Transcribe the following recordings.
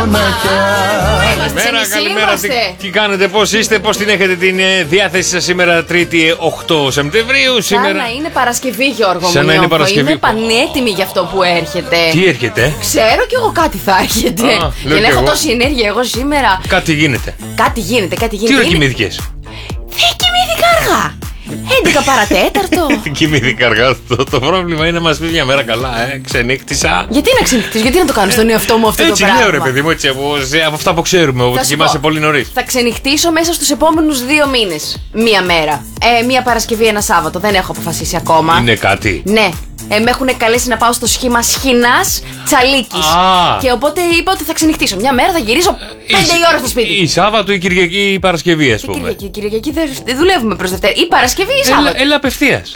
Καλημέρα, τι κάνετε, πώς είστε, πώς την έχετε την διάθεση σας σήμερα, Τρίτη 8 Σεπτεμβρίου. Σαν να είναι Παρασκευή, Γιώργο μου. Σαν να είναι Παρασκευή. Είμαι πανέτοιμη για αυτό που έρχεται. Τι έρχεται? Ξέρω κι εγώ κάτι θα έρχεται. Δεν έχω τόση ενέργεια εγώ σήμερα. Κάτι γίνεται. Κάτι γίνεται. Τι ώρα κοιμήθηκες? Δεν κοιμήθηκα αργά. 11 παρατέταρτο. Κοιμήθηκα αργά. Το πρόβλημα είναι να μας πει μια μέρα καλά, ξενύχτησα. Γιατί να ξενυχτείς, γιατί να το κάνεις στον εαυτό μου αυτό το πράγμα? Έτσι λέω, ρε παιδί μου, έτσι από αυτά που ξέρουμε, ότι κοιμάσαι πολύ νωρίς. Θα ξενυχτήσω μέσα στους επόμενους 2 μήνες. Μία μέρα. Μία Παρασκευή, ένα Σάββατο. Δεν έχω αποφασίσει ακόμα. Είναι κάτι? Ναι. Με έχουν καλέσει να πάω στο σχήμα Σχοινάς Τσαλίκης. Και οπότε είπα ότι θα ξενυχτήσω. Μια μέρα θα γυρίσω 5 η ώρα στο σπίτι. Ή Σάββατο ή Κυριακή ή Παρασκευή, ας πούμε. Κυριακή δεν δουλεύουμε προς Δευτέρα. Ή Παρασκευή ή Σάββατο. Έλα απευθείας.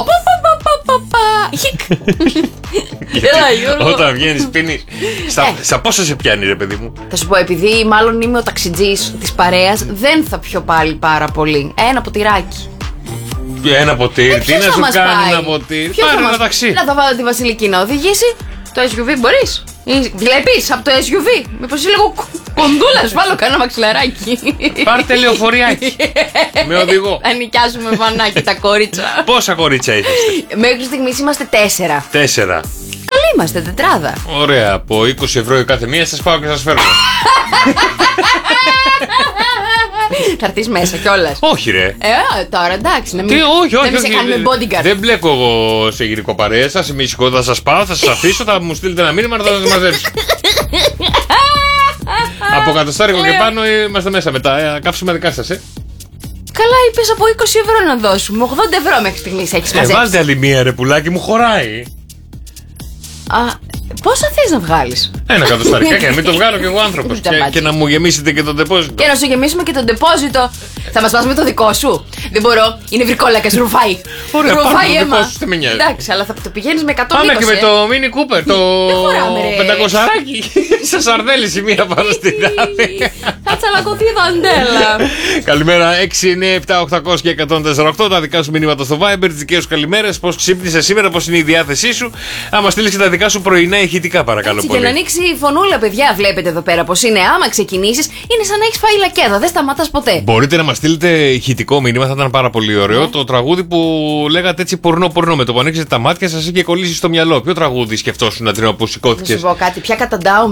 Όταν βγαίνεις πίνεις. Στα πόσα σε πιάνει, ρε παιδί μου? Θα σου πω, επειδή μάλλον είμαι ο ταξιτζής της παρέας, δεν θα πιω πάλι πάρα πολύ. Ένα ποτηράκι. Ένα ποτήρι, τι να σου κάνει ένα ποτήρι? Πάρε ένα ταξί. Να το βάλω τη Βασιλική να οδηγήσει. Το SUV μπορείς? Βλέπεις από το SUV? Μήπως είσαι λίγο κοντούλας? Βάλω κανένα μαξιλαράκι. Πάρτε λεωφοριάκι. Με οδηγό. Θα νοικιάσουμε βανάκι τα κόριτσα. Πόσα κορίτσια είσαστε? Μέχρι στιγμής είμαστε 4. 4. Καλή είμαστε, τετράδα. Ωραία, από 20 ευρώ η κάθε μία σας πάω και σας φέρνω. Θα έρθεις μέσα κιόλας. Όχι, ρε. Τώρα εντάξει, να μην σε κάνουμε bodyguard. Δεν μπλέκω εγώ σε γυναικό παρέα σας. Είμαι ησυχό, θα σας πάω, θα σας αφήσω, θα μου στείλετε ένα μήνυμα να το μαζέψω. Από κατοστάρικο και πάνω είμαστε μέσα μετά. Καύσιμα δικά σας, Καλά, είπες από 20 ευρώ να δώσουμε. 80 ευρώ μέχρι στιγμής έχεις μαζέψει. Βάλτε άλλη μία, ρε πουλάκι μου, χωράει. Πόσα θες να βγάλεις? Ένα κατοστάρικο και να μην το βγάλω κι εγώ άνθρωπος. Και να μου γεμίσετε και το ντεπόζιτο. Και να σου γεμίσουμε και το ντεπόζιτο. Θα μας πας με το δικό σου? Δεν μπορώ, είναι βρικόλακας, ρουφάει. Ωραία, ρουφάει αίμα. Δικό σου, εντάξει, αλλά θα το πηγαίνεις με 120. Πάμε και με το Mini Cooper, το 500αράκι. Σα σαρδέλει η μία πάνω στην άλλη. Θα τσαλακωθεί δαντέλα. Καλημέρα, 697-800 και 148. Τα δικά σου μηνύματα στο Viber, τις δικές σου καλημέρες. Πώς ξύπνησε σήμερα, πώς είναι η διάθεσή σου. Άμα στείλεις και τα δικά σου πρωινά ηχητικά, παρακαλώ πολύ. Και να ανοίξει η φωνούλα, παιδιά, βλέπετε εδώ πέρα πως είναι. Άμα ξεκινήσεις, είναι σαν να έχεις φάει λακέδα. Δεν σταματάς ποτέ. Μπορείτε να μας στείλετε ηχητικό μήνυμα, θα ήταν πάρα πολύ ωραίο. Το τραγούδι που λέγατε έτσι πορνό με το που ανοίξετε τα μάτια σας και κολλήσει στο μυαλό. Ποιο τραγούδι σκεφτόσουν να που σηκώθηκες? Να σου πω κάτι, πια καταντάω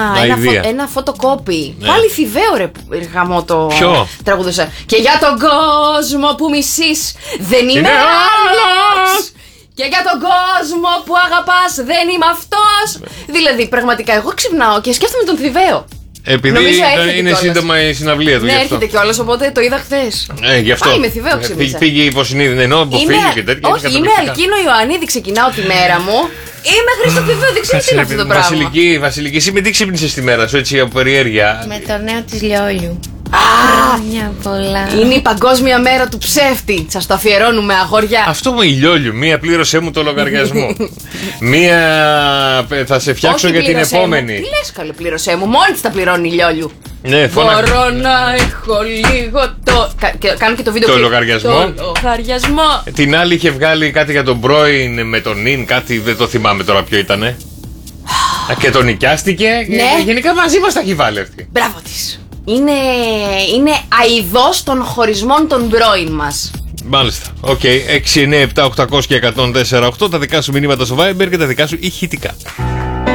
ένα φωτοκόπι. Πάλι θηβαίο ρε γαμό το τραγούδωσα. Και για τον κόσμο που μισείς δεν είμαι άλλος. Και για τον κόσμο που αγαπάς δεν είμαι αυτός. Δηλαδή πραγματικά εγώ ξυπνάω και σκέφτομαι τον θηβαίο. Επειδή είναι σύντομα η συναυλία του. Ναι, έρχεται κιόλας, οπότε το είδα χθες. Γι' αυτό. Πάει με θηβαίο ξύπνησα. Πήγε υποσυνείδητη, ενώ από φίλοι και τέτοια. Όχι, είμαι Αλκίνο Ιωαννίδη, ξεκινάω τη μέρα μου. Είμαι Χρήστο Θηβαίο, δεν ξέρω τι είναι αυτό το πράγμα. Βασιλική, εσύ με τι ξύπνησες τη μέρα σου, έτσι από περιέργεια? Με το νέο της Λιόλιου. Μια πολλά. Είναι η παγκόσμια μέρα του ψεύτη. Σας το αφιερώνουμε, αγόρια. Αυτό μου η Λιόλιου. Μία πλήρωσέ μου το λογαριασμό. Μία θα σε φτιάξω για την επόμενη. Τι λες, καλέ, πλήρωσέ μου. Μόνη της τα πληρώνει η Λιόλιου. Ναι, μπορώ να έχω λίγο το. Κάνω και το βίντεο. Το λογαριασμό. Την άλλη είχε βγάλει κάτι για τον πρώην με τον νυν. Κάτι δεν το θυμάμαι τώρα ποιο ήτανε. Και τον νοικιάστηκε. Ναι. Γενικά μαζί μας τα έχει βάλει αυτή. Μπράβο της. Είναι αηδός των χωρισμών των πρώην μας. Μάλιστα. Οκ. 697-800 και 104-8. Τα δικά σου μηνύματα στο Viber και τα δικά σου ηχητικά.